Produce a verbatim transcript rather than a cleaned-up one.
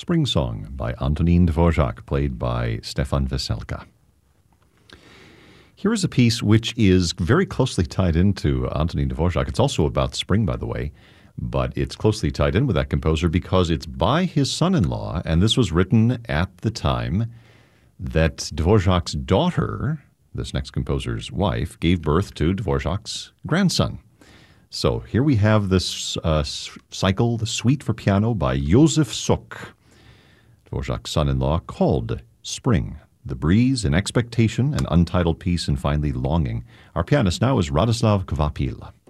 Spring Song by Antonín Dvořák, played by Stefan Veselka. Here is a piece which is very closely tied into Antonín Dvořák. It's also about spring, by the way, but it's closely tied in with that composer because it's by his son-in-law, and this was written at the time that Dvořák's daughter, this next composer's wife, gave birth to Dvořák's grandson. So here we have this uh, cycle, The Suite for Piano by Josef Suk, Dvořák's son-in-law, called Spring, The Breeze, An Expectation, an Untitled Piece, and finally Longing. Our pianist now is Radoslav Kvapil.